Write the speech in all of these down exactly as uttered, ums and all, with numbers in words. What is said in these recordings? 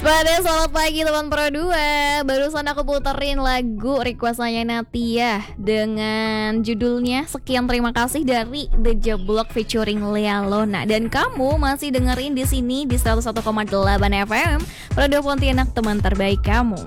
Pada selamat pagi teman Pro dua. Barusan aku puterin lagu request-nya Natia dengan judulnya Sekian Terima Kasih dari The Jeblok featuring Lea Lona. Dan kamu masih dengerin di sini di seratus satu koma delapan F M Pro dua Pontianak, teman terbaik kamu.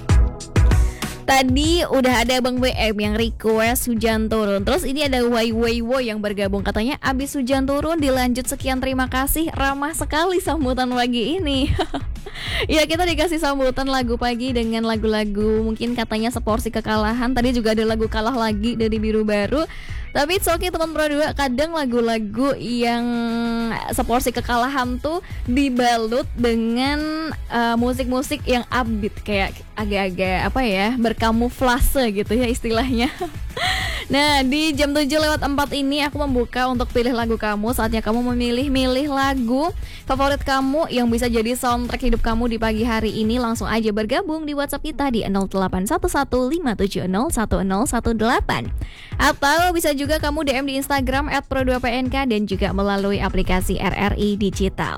Tadi udah ada Bang B M yang request hujan turun. Terus ini ada Wai Wai Wo yang bergabung, katanya abis hujan turun dilanjut sekian terima kasih. Ramah sekali sambutan pagi ini. Ya, kita dikasih sambutan lagu pagi dengan lagu-lagu mungkin katanya seporsi kekalahan. Tadi juga ada lagu kalah lagi dari Biru Baru. Tapi it's okay teman Pro dua, kadang lagu-lagu yang seporsi kekalahan tuh dibalut dengan uh, musik-musik yang upbeat, kayak agak-agak apa ya, berkamuflase gitu ya istilahnya. Nah, di jam tujuh lewat empat ini aku membuka untuk pilih lagu kamu. Saatnya kamu memilih-milih lagu favorit kamu yang bisa jadi soundtrack hidup kamu di pagi hari ini. Langsung aja bergabung di WhatsApp kita di nol delapan satu satu lima tujuh nol satu nol satu delapan. Atau bisa juga kamu D M di Instagram at pro dua P N K dan juga melalui aplikasi R R I Digital.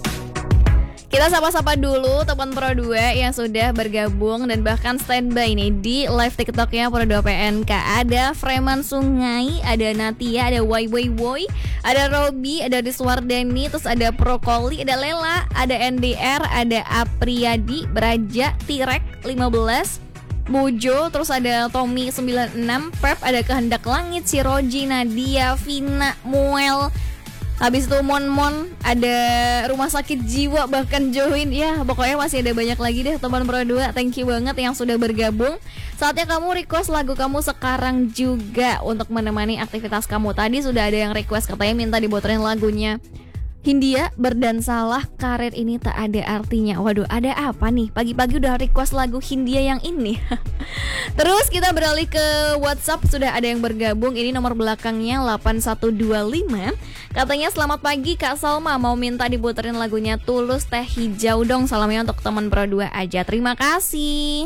Kita sapa-sapa dulu teman Pro dua yang sudah bergabung dan bahkan standby nih di live TikToknya Pro dua P N K. Ada Freman Sungai, ada Natia, ada Wai Wai Woi, ada Robi, ada Diswardani, terus ada Prokoli, ada Lela, ada N D R, ada Apriyadi, Braja, Tirek lima belas, Mojo, terus ada Tommy sembilan enam, Pep, ada Kehendak Langit, Siroji, Nadia, Vina, Muel. Habis itu Mon Mon, ada Rumah Sakit Jiwa bahkan join. Ya pokoknya masih ada banyak lagi deh teman Pro dua. Thank you banget yang sudah bergabung. Saatnya kamu request lagu kamu sekarang juga untuk menemani aktivitas kamu. Tadi sudah ada yang request, katanya minta dibotorin lagunya Hindia, Berdansalah, Karir Ini Tak Ada Artinya. Waduh, ada apa nih? Pagi-pagi udah request lagu Hindia yang ini. Terus kita beralih ke WhatsApp, sudah ada yang bergabung. Ini nomor belakangnya delapan satu dua lima. Katanya selamat pagi Kak Salma, mau minta diputerin lagunya Tulus Teh Hijau dong. Salamnya untuk teman Pro dua aja. Terima kasih.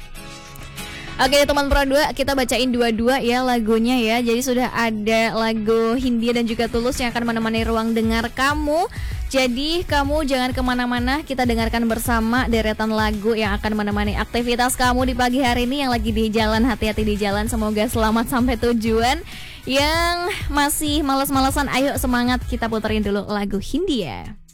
Oke teman Pro dua, kita bacain dua-dua ya lagunya ya. Jadi sudah ada lagu Hindia dan juga Tulus yang akan menemani ruang dengar kamu. Jadi kamu jangan kemana-mana, kita dengarkan bersama deretan lagu yang akan menemani aktivitas kamu di pagi hari ini. Yang lagi di jalan, hati-hati di jalan, semoga selamat sampai tujuan. Yang masih malas-malasan, ayo semangat, kita puterin dulu lagu Hindia.